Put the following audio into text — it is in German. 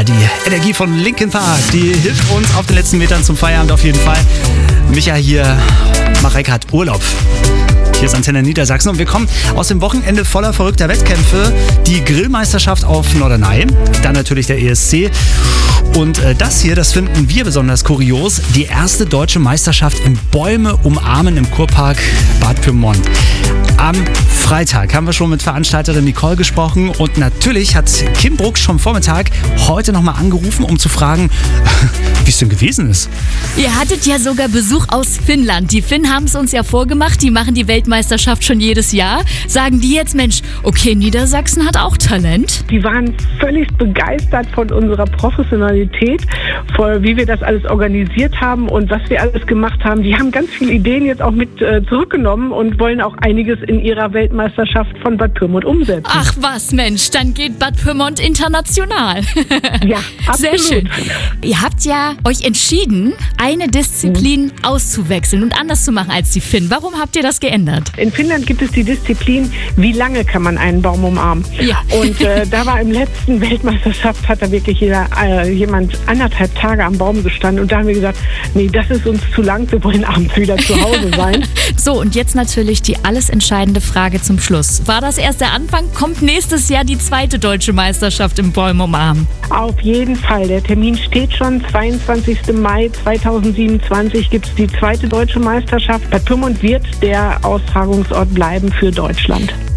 Ja, die Energie von Linkin Park, die hilft uns auf den letzten Metern zum Feierabend auf jeden Fall. Micha hier, Marek hat Urlaub. Hier ist Antenne Niedersachsen und wir kommen aus dem Wochenende voller verrückter Wettkämpfe. Die Grillmeisterschaft auf Norderney, dann natürlich der ESC. Und das hier, das finden wir besonders kurios, die erste deutsche Meisterschaft im Bäume umarmen im Kurpark Bad Pyrmont. Am Freitag haben wir schon mit Veranstalterin Nicole gesprochen und natürlich hat Kim Bruck schon Vormittag heute nochmal angerufen, um zu fragen, wie es denn gewesen ist. Ihr hattet ja sogar Besuch aus Finnland. Die Finnen haben es uns ja vorgemacht, die machen die Weltmeisterschaft schon jedes Jahr. Sagen die jetzt, Mensch, okay, Niedersachsen hat auch Talent? Die waren völlig begeistert von unserer Professionalität, wie wir das alles organisiert haben und was wir alles gemacht haben. Die haben ganz viele Ideen jetzt auch mit zurückgenommen und wollen auch einiges in ihrer Weltmeisterschaft von Bad Pyrmont umsetzen. Ach was, Mensch, dann geht Bad Pyrmont international. Ja, absolut. Sehr schön. Ihr habt ja euch entschieden, eine Disziplin auszuwechseln und anders zu machen als die Finnen. Warum habt ihr das geändert? In Finnland gibt es die Disziplin, wie lange kann man einen Baum umarmen? Ja. Und da war im letzten Weltmeisterschaft, hat da wirklich jemand 1,5 Tage am Baum gestanden und da haben wir gesagt, nee, das ist uns zu lang, wir wollen abends wieder zu Hause sein. So, und jetzt natürlich die alles entscheidende Frage zum Schluss. War das erst der Anfang? Kommt nächstes Jahr die zweite deutsche Meisterschaft im Bäume umarmen? Auf jeden Fall. Der Termin steht schon. 22. Mai 2027 gibt es die zweite deutsche Meisterschaft. Bad Pyrmont wird der Austragungsort bleiben für Deutschland.